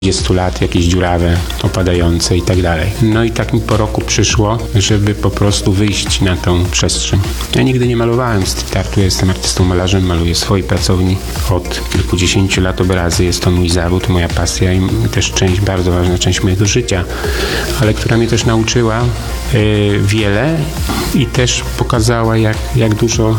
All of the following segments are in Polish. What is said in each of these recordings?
20 lat, jakieś dziurawe, opadające i tak dalej. No i tak mi po roku przyszło, żeby po prostu wyjść na tą przestrzeń. Ja nigdy nie malowałem street artu, ja jestem artystą malarzem, maluję w swojej pracowni od kilkudziesięciu lat obrazy, jest to mój zawód, moja pasja i też bardzo ważna część mojego życia, ale która mnie też nauczyła wiele i też pokazała, jak dużo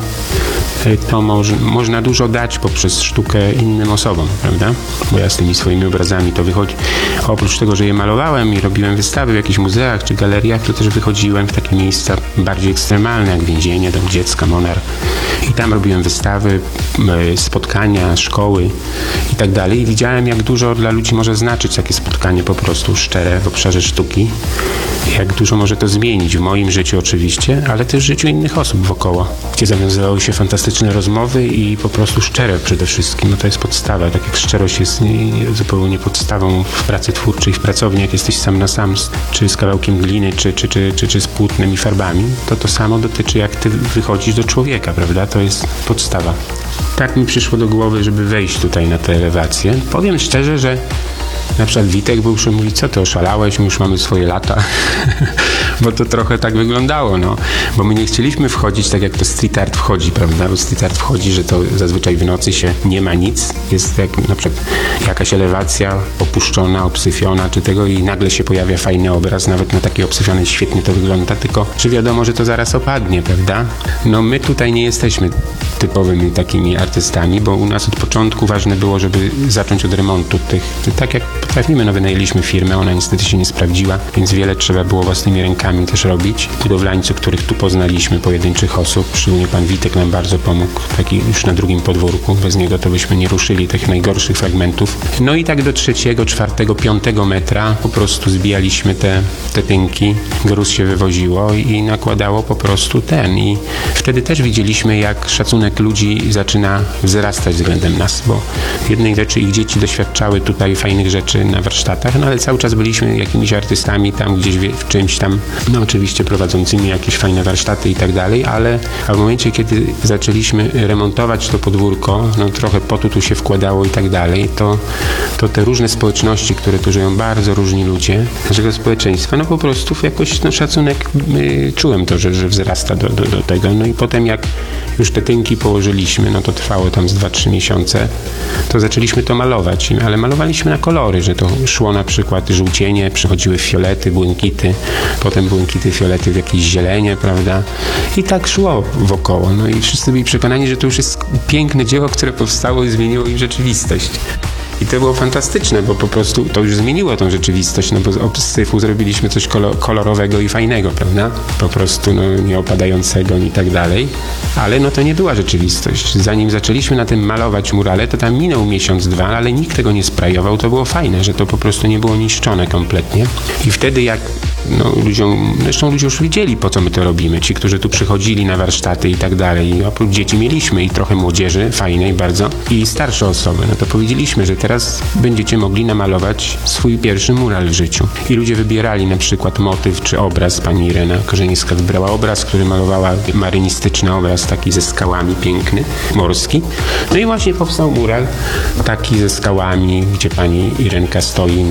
to można dużo dać poprzez sztukę innym osobom, prawda? Bo ja z tymi swoimi obrazami to wychodzi. Oprócz tego, że je malowałem i robiłem wystawy w jakichś muzeach czy galeriach, to też wychodziłem w takie miejsca bardziej ekstremalne, jak więzienie, dom dziecka, Monar. I tam robiłem wystawy, spotkania, szkoły i tak dalej. I widziałem, jak dużo dla ludzi może znaczyć takie spotkanie po prostu szczere w obszarze sztuki. Jak dużo może to zmienić w moim życiu oczywiście, ale też w życiu innych osób wokoło, gdzie zawiązywały się fantastyczne rozmowy i po prostu szczere przede wszystkim. No to jest podstawa, tak jak szczerość jest zupełnie podstawą w pracy twórczej, w pracowni, jak jesteś sam na sam, czy z kawałkiem gliny, czy z płótnem i farbami, to samo dotyczy, jak ty wychodzisz do człowieka, prawda? To jest podstawa. Tak mi przyszło do głowy, żeby wejść tutaj na tę elewację. Powiem szczerze, że na przykład Witek był, że mówi, co ty oszalałeś, my już mamy swoje lata, bo to trochę tak wyglądało, no. Bo my nie chcieliśmy wchodzić tak, jak to street art wchodzi, prawda, bo street art wchodzi, że to zazwyczaj w nocy się nie ma nic, jest jak na przykład jakaś elewacja opuszczona, obsyfiona, czy tego i nagle się pojawia fajny obraz, nawet na takiej obsyfionej świetnie to wygląda, tylko że wiadomo, że to zaraz opadnie, prawda. No my tutaj nie jesteśmy typowymi takimi artystami, bo u nas od początku ważne było, żeby zacząć od remontu tych, tak jak potrafimy, no wynajęliśmy firmę, ona niestety się nie sprawdziła, więc wiele trzeba było własnymi rękami też robić. Budowlańcy, których tu poznaliśmy, pojedynczych osób, szczególnie pan Witek nam bardzo pomógł, taki już na drugim podwórku, bez niego to byśmy nie ruszyli tych najgorszych fragmentów. No i tak do 3., 4., 5. metra po prostu zbijaliśmy te tynki, gruz się wywoziło i nakładało po prostu i wtedy też widzieliśmy, jak szacunek ludzi zaczyna wzrastać względem nas, bo jednej rzeczy ich dzieci doświadczały tutaj fajnych rzeczy na warsztatach, no ale cały czas byliśmy jakimiś artystami tam gdzieś w czymś tam, no oczywiście prowadzącymi jakieś fajne warsztaty i tak dalej, ale w momencie, kiedy zaczęliśmy remontować to podwórko, no trochę potu tu się wkładało i tak dalej, to te różne społeczności, które tu żyją, bardzo różni ludzie naszego społeczeństwa, no po prostu jakoś szacunek, czułem to, że wzrasta do tego, no i potem jak już te tynki położyliśmy, no to trwało tam z 2-3 miesiące, to zaczęliśmy to malować, ale malowaliśmy na kolory, że to szło na przykład żółcienie, przechodziły w fiolety, błękity, potem błękity, fiolety w jakieś zielenie, prawda? I tak szło wokoło. No i wszyscy byli przekonani, że to już jest piękne dzieło, które powstało i zmieniło im rzeczywistość. I to było fantastyczne, bo po prostu to już zmieniło tą rzeczywistość, no bo z syfu zrobiliśmy coś kolorowego i fajnego, prawda? Po prostu nie opadającego i tak dalej. Ale no to nie była rzeczywistość. Zanim zaczęliśmy na tym malować murale, to tam minął miesiąc, 2, ale nikt tego nie sprayował. To było fajne, że to po prostu nie było niszczone kompletnie. I wtedy jak zresztą ludzie już wiedzieli, po co my to robimy. Ci, którzy tu przychodzili na warsztaty i tak dalej. I oprócz dzieci mieliśmy i trochę młodzieży, fajnej bardzo, i starsze osoby. No to powiedzieliśmy, że teraz będziecie mogli namalować swój pierwszy mural w życiu. I ludzie wybierali na przykład motyw czy obraz. Pani Irena Korzeńska wybrała obraz, który malowała marynistyczny obraz, taki ze skałami, piękny, morski. No i właśnie powstał mural taki ze skałami, gdzie pani Irenka stoi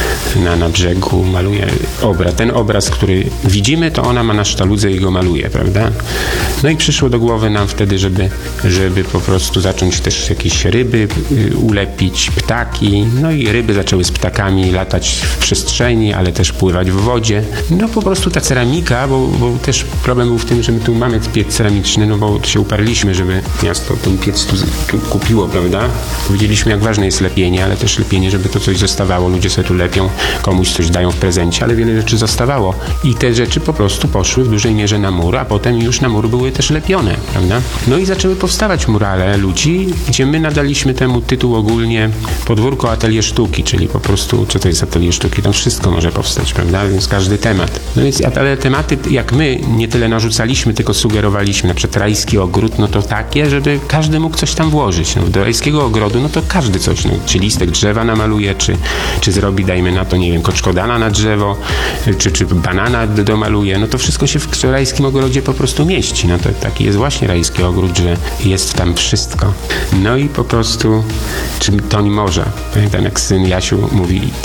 na brzegu, maluje obraz. Ten obraz, który widzimy, to ona ma na sztaludze i go maluje, prawda? No i przyszło do głowy nam wtedy, żeby po prostu zacząć też jakieś ryby ulepić, ptaki, no i ryby zaczęły z ptakami latać w przestrzeni, ale też pływać w wodzie. No po prostu ta ceramika, bo też problem był w tym, że my tu mamy piec ceramiczny, no bo się uparliśmy, żeby miasto ten piec tu kupiło, prawda? Powiedzieliśmy, jak ważne jest lepienie, ale też lepienie, żeby to coś zostawało. Ludzie sobie tu lepią, komuś coś dają w prezencie, ale wiele rzeczy zostawało. I te rzeczy po prostu poszły w dużej mierze na mur, a potem już na mur były też lepione, prawda? No i zaczęły powstawać murale ludzi, gdzie my nadaliśmy temu tytuł ogólnie Podwórko Atelier Sztuki, czyli po prostu, co to jest atelier sztuki? Tam wszystko może powstać, prawda? Więc każdy temat. No więc, ale tematy, jak my nie tyle narzucaliśmy, tylko sugerowaliśmy, na przykład rajski ogród, no to takie, żeby każdy mógł coś tam włożyć. No, do rajskiego ogrodu, no to każdy coś, no, czy listek drzewa namaluje, czy zrobi, dajmy na to, nie wiem, koczkodana na drzewo, czy banana domaluje, no to wszystko się w rajskim ogrodzie po prostu mieści. No to taki jest właśnie rajski ogród, że jest tam wszystko. No i po prostu, czy toń morza. Pamiętam, jak syn Jasiu mówi,